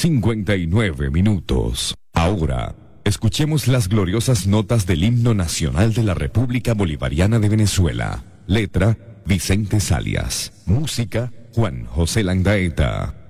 59 minutos. Ahora, escuchemos las gloriosas notas del himno nacional de la República Bolivariana de Venezuela. Letra, Vicente Salias. Música, Juan José Landaeta.